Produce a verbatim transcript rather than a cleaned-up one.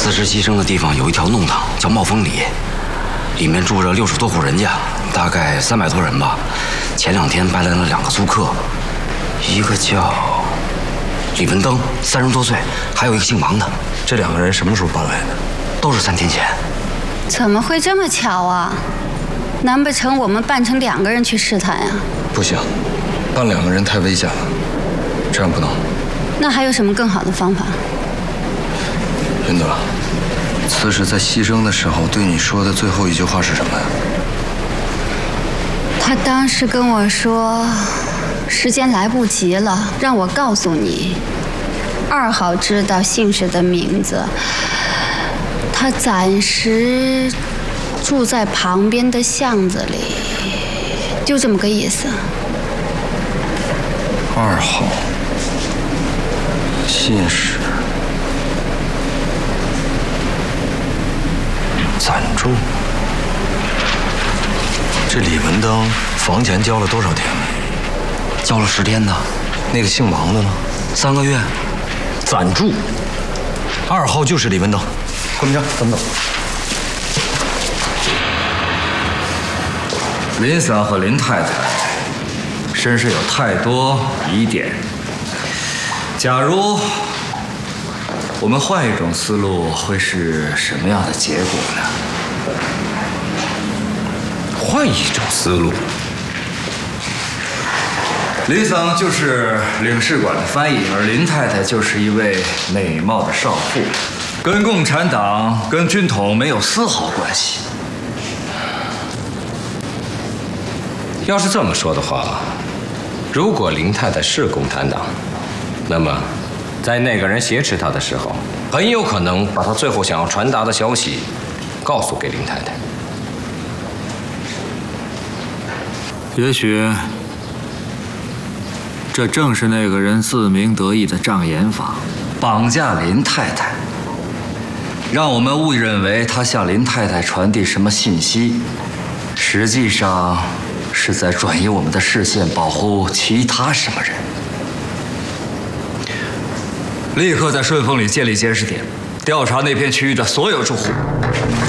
死尸牺牲的地方有一条弄堂，叫茂丰里，里面住着六十多户人家，大概三百多人吧。前两天搬来了两个租客，一个叫李文登，三十多岁，还有一个姓王的。 这两个人什么时候搬来的？ 都是三天前。 怎么会这么巧啊？难不成我们扮成两个人去试探呀？ 不行，扮两个人太危险了，这样不能。 那还有什么更好的方法？ 云德，此时在牺牲的时候对你说的最后一句话是什么呀？ 他当时跟我说，时间来不及了，让我告诉你，二号知道姓氏的名字，他暂时住在旁边的巷子里，就这么个意思。 二号，姓氏，暂住。这李文登房钱交了多少天了？ 交了十天呢。 那个姓王的呢？ 三个月。 暂住。二号就是李文登。关明章，咱们走。 林桑和林太太身上有太多疑点。假如我们换一种思路，会是什么样的结果呢？ 换一种思路。 林桑就是领事馆的翻译，而林太太就是一位美貌的少妇，跟共产党、跟军统没有丝毫关系。 要是这么说的话，如果林太太是共产党，那么在那个人挟持她的时候，很有可能把她最后想要传达的消息告诉给林太太。 也许这正是那个人自鸣得意的障眼法， 绑架林太太，让我们误认为他向林太太传递什么信息，实际上是在转移我们的视线，保护其他什么人。立刻在顺丰里建立监视点，调查那片区域的所有住户。